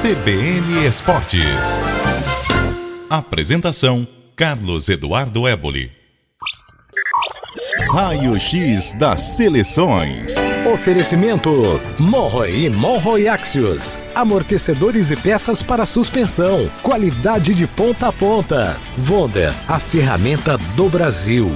CBN Esportes. Apresentação: Carlos Eduardo Éboli. Raio-X das seleções. Oferecimento: Monroe e Monroe Axios. Amortecedores e peças para suspensão. Qualidade de ponta a ponta. Wonder, a ferramenta do Brasil.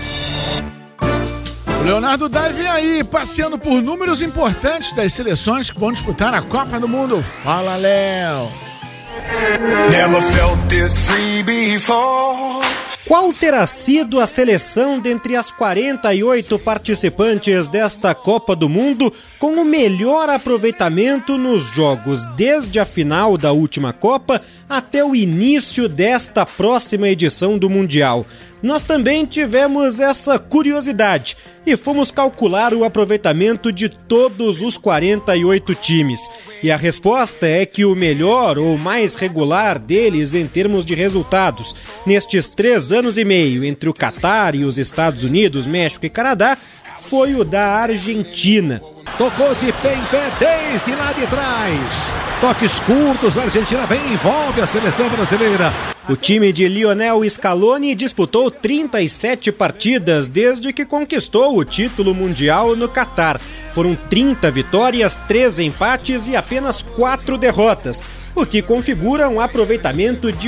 O Leonardo Dai vem aí, passeando por números importantes das seleções que vão disputar a Copa do Mundo. Fala, Léo! Never felt this free before. Qual terá sido a seleção dentre as 48 participantes desta Copa do Mundo com o melhor aproveitamento nos jogos desde a final da última Copa até o início desta próxima edição do Mundial? Nós também tivemos essa curiosidade e fomos calcular o aproveitamento de todos os 48 times. E a resposta é que o melhor ou mais regular deles em termos de resultados, nestes 3 anos e meio entre o Catar e os Estados Unidos, México e Canadá, foi o da Argentina. Tocou de pé em pé desde lá de trás. Toques curtos, a Argentina vem e envolve a seleção brasileira. O time de Lionel Scaloni disputou 37 partidas desde que conquistou o título mundial no Catar. Foram 30 vitórias, 3 empates e apenas 4 derrotas, o que configura um aproveitamento de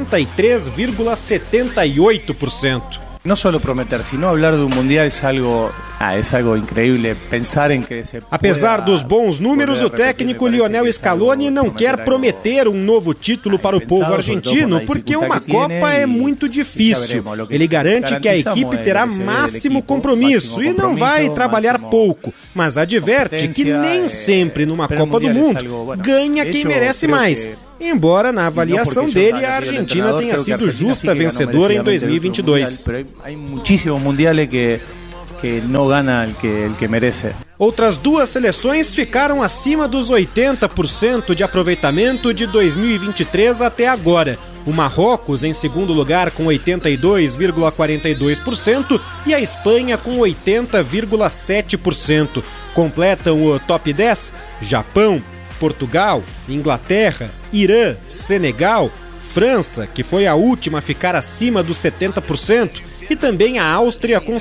83,78%. No solo prometer, sino hablar de mundial es algo increíble. Pensar em que Apesar dos bons números, o técnico Lionel Scaloni não quer prometer um novo título para o povo argentino, porque uma Copa é muito difícil. Ele garante que a equipe terá máximo compromisso e não vai trabalhar pouco, mas adverte que nem sempre numa Copa do Mundo ganha quem merece mais. Embora na avaliação dele a Argentina tenha sido justa vencedora em 2022. Há muitíssimos mundiais que não ganha o que merece. Outras 2 seleções ficaram acima dos 80% de aproveitamento de 2023 até agora. O Marrocos em segundo lugar com 82,42% e a Espanha com 80,7%. Completam o top 10 Japão, Portugal, Inglaterra, Irã, Senegal, França, que foi a última a ficar acima dos 70%, e também a Áustria com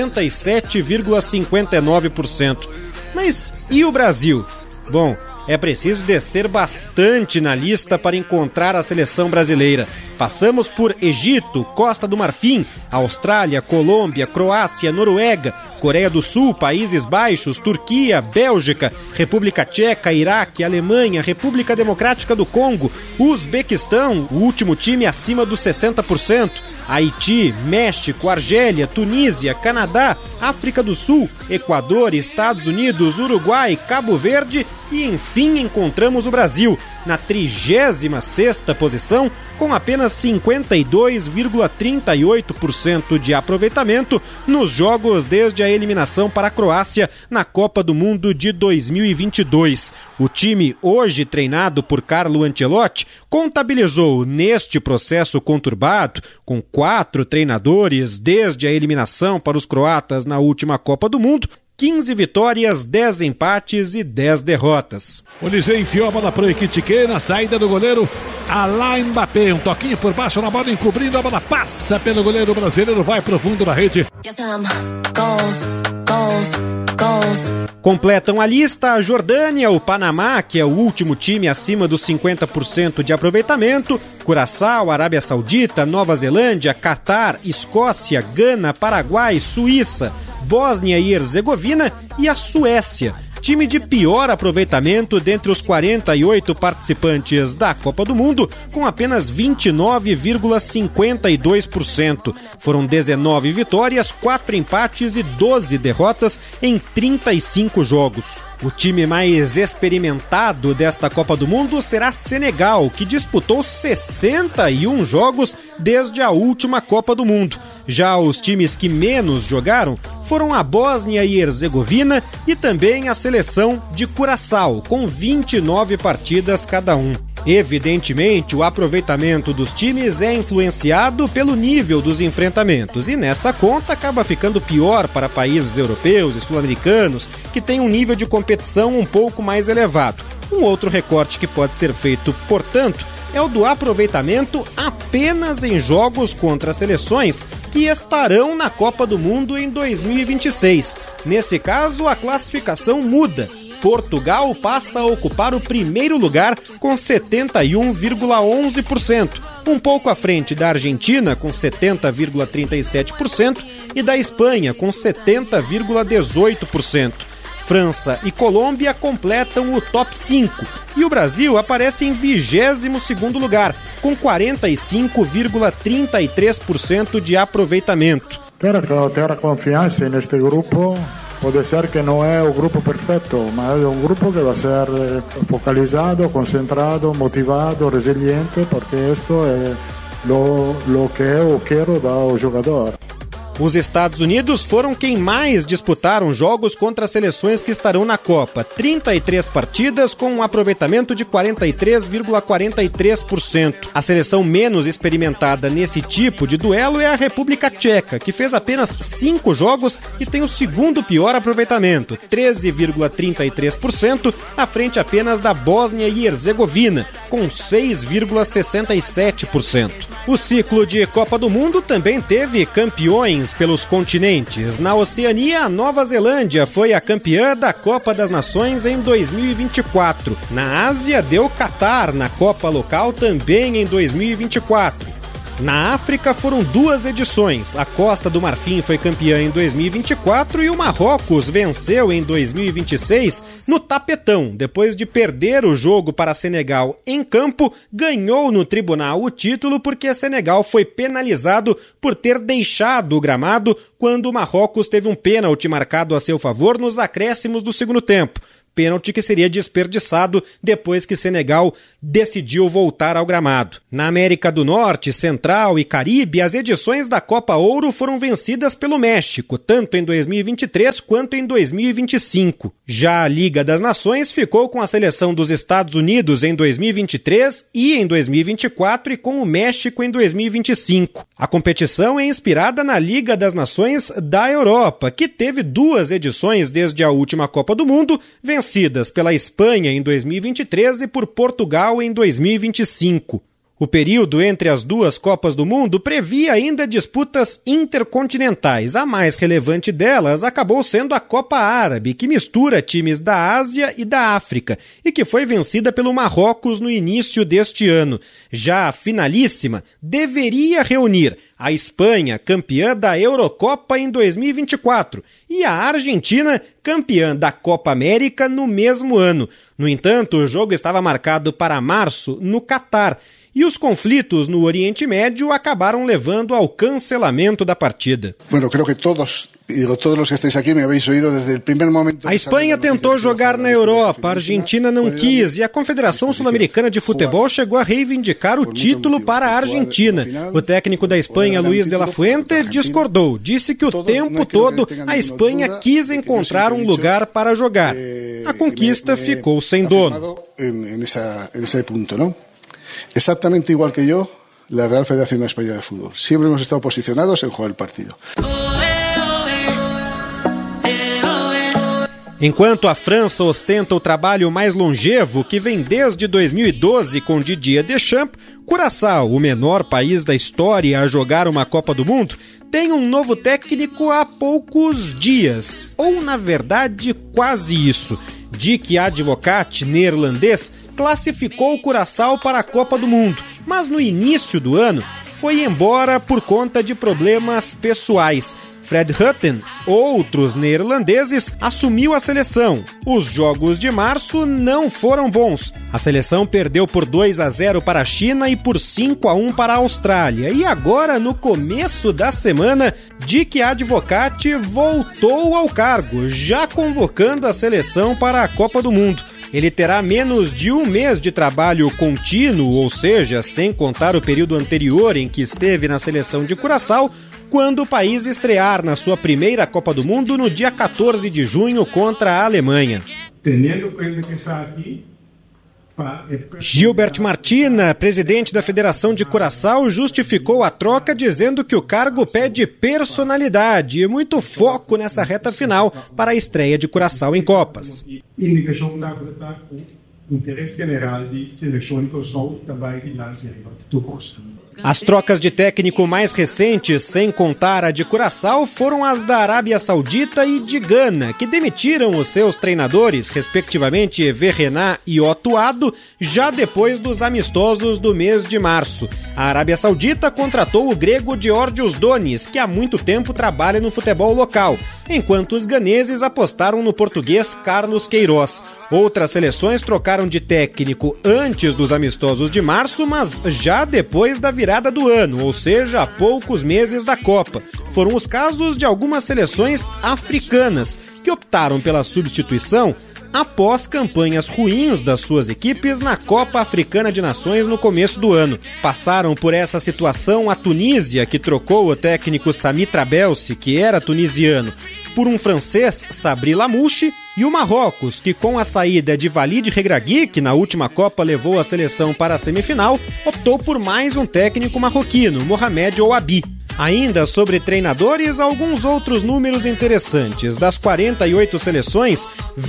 67,59%. Mas e o Brasil? Bom, é preciso descer bastante na lista para encontrar a seleção brasileira. Passamos por Egito, Costa do Marfim, Austrália, Colômbia, Croácia, Noruega, Coreia do Sul, Países Baixos, Turquia, Bélgica, República Tcheca, Iraque, Alemanha, República Democrática do Congo, Uzbequistão, o último time acima dos 60%, Haiti, México, Argélia, Tunísia, Canadá, África do Sul, Equador, Estados Unidos, Uruguai, Cabo Verde e, enfim, encontramos o Brasil, na 36ª posição, com apenas 52,38% de aproveitamento nos jogos desde a eliminação para a Croácia na Copa do Mundo de 2022. O time, hoje treinado por Carlo Ancelotti, contabilizou neste processo conturbado, com 4 treinadores desde a eliminação para os croatas na última Copa do Mundo, 15 vitórias, 10 empates e 10 derrotas. O Liseu enfiou a bola para o Ekitike, na saída do goleiro Alain Mbappé. Um toquinho por baixo na bola, encobrindo a bola, passa pelo goleiro brasileiro, vai pro fundo da rede. Completam a lista a Jordânia, o Panamá, que é o último time acima dos 50% de aproveitamento, Curaçao, Arábia Saudita, Nova Zelândia, Catar, Escócia, Gana, Paraguai, Suíça, Bósnia e Herzegovina e a Suécia, time de pior aproveitamento dentre os 48 participantes da Copa do Mundo, com apenas 29,52%. Foram 19 vitórias, 4 empates e 12 derrotas em 35 jogos. O time mais experimentado desta Copa do Mundo será Senegal, que disputou 61 jogos desde a última Copa do Mundo. Já os times que menos jogaram foram a Bósnia e Herzegovina e também a seleção de Curaçao, com 29 partidas cada um. Evidentemente, o aproveitamento dos times é influenciado pelo nível dos enfrentamentos e nessa conta acaba ficando pior para países europeus e sul-americanos que têm um nível de competição um pouco mais elevado. Um outro recorte que pode ser feito, portanto, é o do aproveitamento apenas em jogos contra seleções que estarão na Copa do Mundo em 2026. Nesse caso, a classificação muda. Portugal passa a ocupar o primeiro lugar com 71,11%, um pouco à frente da Argentina com 70,37% e da Espanha com 70,18%. França e Colômbia completam o top 5 e o Brasil aparece em 22º lugar, com 45,33% de aproveitamento. Ter confiança neste grupo. Pode ser que não é o grupo perfeito, mas é um grupo que vai ser focalizado, concentrado, motivado, resiliente, porque isto é o que eu quero dar ao jogador. Os Estados Unidos foram quem mais disputaram jogos contra as seleções que estarão na Copa. 33 partidas com um aproveitamento de 43,43%. A seleção menos experimentada nesse tipo de duelo é a República Tcheca, que fez apenas 5 jogos e tem o segundo pior aproveitamento, 13,33%, à frente apenas da Bósnia e Herzegovina, com 6,67%. O ciclo de Copa do Mundo também teve campeões pelos continentes. Na Oceania, a Nova Zelândia foi a campeã da Copa das Nações em 2024. Na Ásia, deu Catar na Copa local também em 2024. Na África foram 2 edições. A Costa do Marfim foi campeã em 2024 e o Marrocos venceu em 2026 no tapetão. Depois de perder o jogo para Senegal em campo, ganhou no tribunal o título porque Senegal foi penalizado por ter deixado o gramado quando o Marrocos teve um pênalti marcado a seu favor nos acréscimos do segundo tempo. Pênalti que seria desperdiçado depois que Senegal decidiu voltar ao gramado. Na América do Norte, Central e Caribe, as edições da Copa Ouro foram vencidas pelo México, tanto em 2023 quanto em 2025. Já a Liga das Nações ficou com a seleção dos Estados Unidos em 2023 e em 2024 e com o México em 2025. A competição é inspirada na Liga das Nações da Europa, que teve 2 edições desde a última Copa do Mundo, vencidas pela Espanha em 2023 e por Portugal em 2025. O período entre as 2 Copas do Mundo previa ainda disputas intercontinentais. A mais relevante delas acabou sendo a Copa Árabe, que mistura times da Ásia e da África, e que foi vencida pelo Marrocos no início deste ano. Já a finalíssima deveria reunir a Espanha, campeã da Eurocopa em 2024, e a Argentina, campeã da Copa América no mesmo ano. No entanto, o jogo estava marcado para março, no Catar, e os conflitos no Oriente Médio acabaram levando ao cancelamento da partida. A Espanha tentou jogar na Europa, a Argentina não quis e a Confederação Sul-Americana de Futebol chegou a reivindicar o título para a Argentina. O técnico da Espanha, Luis de la Fuente, discordou. Disse que o tempo todo a Espanha quis encontrar um lugar para jogar. A conquista ficou sem dono. Exactamente igual que yo, la Real Federación Española de Fútbol. Siempre hemos estado posicionados en jugar el partido. Enquanto a França ostenta o trabalho mais longevo, que vem desde 2012 com Didier Deschamps, Curaçao, o menor país da história a jogar uma Copa do Mundo, tem um novo técnico há poucos dias, ou na verdade quase isso. Dick Advocaat, neerlandês, classificou o Curaçao para a Copa do Mundo, mas no início do ano foi embora por conta de problemas pessoais. Fred Rutten, outros neerlandeses, assumiu a seleção. Os jogos de março não foram bons. A seleção perdeu por 2-0 para a China e por 5-1 para a Austrália. E agora, no começo da semana, Dick Advocaat voltou ao cargo, já convocando a seleção para a Copa do Mundo. Ele terá menos de um mês de trabalho contínuo, ou seja, sem contar o período anterior em que esteve na seleção de Curaçao, quando o país estrear na sua primeira Copa do Mundo no dia 14 de junho contra a Alemanha. Gilbert Martina, presidente da Federação de Curaçao, justificou a troca dizendo que o cargo pede personalidade e muito foco nessa reta final para a estreia de Curaçao em Copas. interesse general de seleção que são também de lá de Costa. As trocas de técnico mais recentes, sem contar a de Curaçao, foram as da Arábia Saudita e de Gana, que demitiram os seus treinadores, respectivamente Hervé Renard e Otto Addo, já depois dos amistosos do mês de março. A Arábia Saudita contratou o grego Georgios Donis, que há muito tempo trabalha no futebol local, enquanto os ganeses apostaram no português Carlos Queiroz. Outras seleções trocaram de técnico antes dos amistosos de março, mas já depois da virada do ano, ou seja, há poucos meses da Copa. Foram os casos de algumas seleções africanas, que optaram pela substituição após campanhas ruins das suas equipes na Copa Africana de Nações no começo do ano. Passaram por essa situação a Tunísia, que trocou o técnico Sami Trabelsi, que era tunisiano, por um francês, Sabri Lamouchi, e o Marrocos, que com a saída de Walid Regragui, que na última Copa levou a seleção para a semifinal, optou por mais um técnico marroquino, Mohamed Ouabi. Ainda sobre treinadores, alguns outros números interessantes. Das 48 seleções,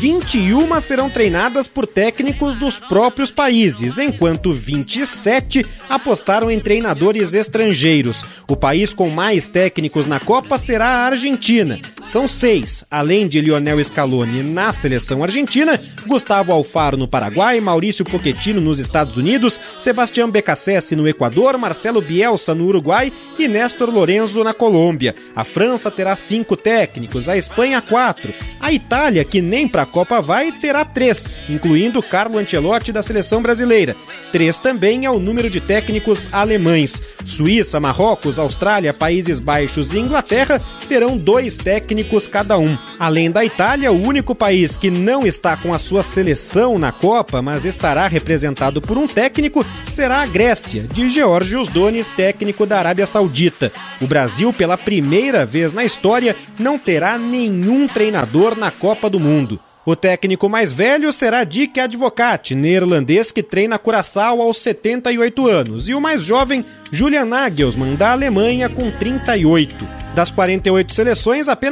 21 serão treinadas por técnicos dos próprios países, enquanto 27 apostaram em treinadores estrangeiros. O país com mais técnicos na Copa será a Argentina. São 6, além de Lionel Scaloni na seleção argentina, Gustavo Alfaro no Paraguai, Maurício Pochettino nos Estados Unidos, Sebastián Beccacessi no Equador, Marcelo Bielsa no Uruguai e Néstor Lorenzo na Colômbia. A França terá 5 técnicos, a Espanha 4. A Itália, que nem para a Copa vai, terá 3, incluindo Carlo Ancelotti da seleção brasileira. 3 também é o número de técnicos alemães. Suíça, Marrocos, Austrália, Países Baixos e Inglaterra terão 2 técnicos cada um. Além da Itália, o único país que não está com a sua seleção na Copa, mas estará representado por um técnico, será a Grécia, de Georgios Donis, técnico da Arábia Saudita. O Brasil, pela primeira vez na história, não terá nenhum treinador na Copa do Mundo. O técnico mais velho será Dick Advocaat, neerlandês que treina Curaçao aos 78 anos, e o mais jovem, Julian Nagelsmann, da Alemanha, com 38. Das 48 seleções, apenas